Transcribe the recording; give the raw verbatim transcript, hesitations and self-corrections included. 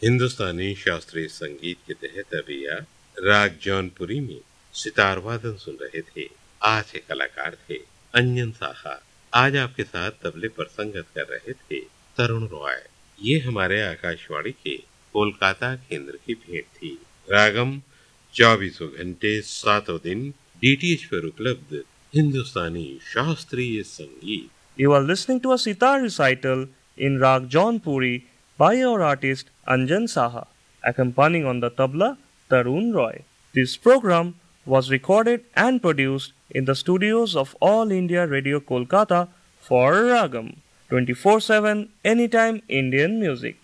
हिंदुस्तानी शास्त्रीय संगीत के तहत अभी आप राग जौनपुरी में सितार वादन सुन रहे थे। आज के कलाकार थे अंजन साहा। आज आपके साथ तबले पर संगत कर रहे थे तरुण रॉय। ये हमारे आकाशवाणी के कोलकाता केंद्र की भेंट थी। रागम चौबीसों घंटे सातों दिन डीटीएच पर उपलब्ध हिंदुस्तानी शास्त्रीय संगीत। You are listening to a sitar recital in Rag Jaunpuri by our artist Anjan Saha, accompanying on the tabla Tarun Roy. This program was recorded and produced in the studios of All India Radio Kolkata for Ragam twenty-four seven Anytime Indian Music.